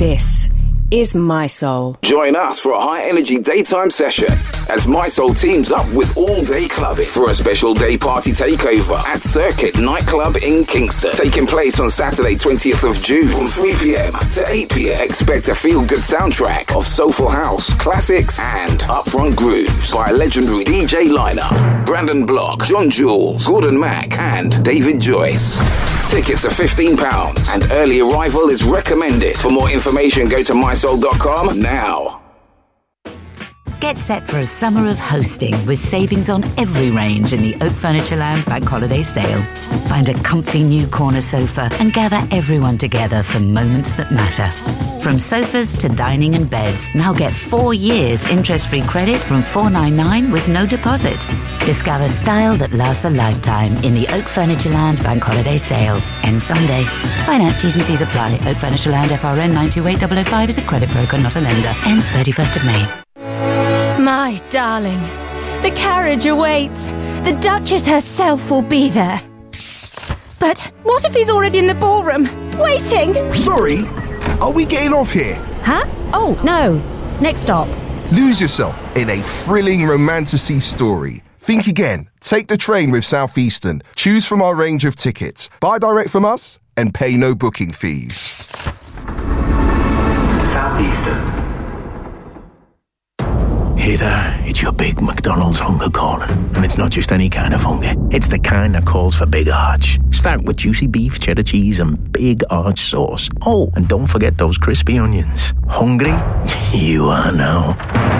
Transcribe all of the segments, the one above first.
This is My Soul. Join us for a high-energy daytime session as My Soul teams up with All Day Clubbing for a special day party takeover at Circuit Nightclub in Kingston. Taking place on Saturday, 20th of June from 3 p.m. to 8 p.m. Expect a feel-good soundtrack of soulful house, classics, and upfront grooves by legendary DJ lineup Brandon Block, John Jules, Gordon Mack, and David Joyce. Tickets are £15 and early arrival is recommended. For more information, go to mysoul.com now. Get set for a summer of hosting with savings on every range in the Oak Furnitureland Bank Holiday Sale. Find a comfy new corner sofa and gather everyone together for moments that matter. From sofas to dining and beds, now get 4 years interest-free credit from $499 with no deposit. Discover style that lasts a lifetime in the Oak Furnitureland Bank Holiday Sale. Ends Sunday. Finance T's and C's apply. Oak Furnitureland FRN 928005 is a credit broker, not a lender. Ends 31st of May. My darling, the carriage awaits. The Duchess herself will be there. But what if he's already in the ballroom, waiting? Sorry, are we getting off here? Huh? Oh, no. Next stop. Lose yourself in a thrilling romantasy story. Think again. Take the train with Southeastern. Choose from our range of tickets. Buy direct from us and pay no booking fees. Southeastern. Hey there, it's your big McDonald's hunger calling. And it's not just any kind of hunger. It's the kind that calls for big arch. Start with juicy beef, cheddar cheese and big arch sauce. Oh, and don't forget those crispy onions. Hungry? You are now.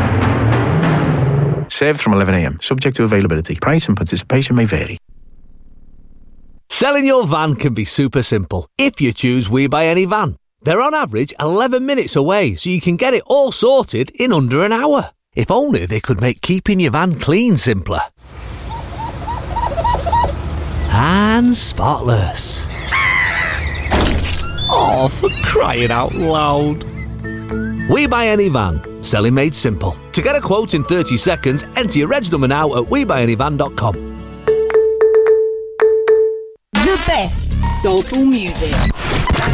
Served from 11 a.m. Subject to availability. Price and participation may vary. Selling your van can be super simple if you choose We Buy Any Van. They're on average 11 minutes away, so you can get it all sorted in under an hour. If only they could make keeping your van clean simpler. And spotless. Oh, for crying out loud. We Buy Any Van. Selling made simple. To get a quote in 30 seconds, enter your reg number now at webuyanyvan.com. The best soulful music.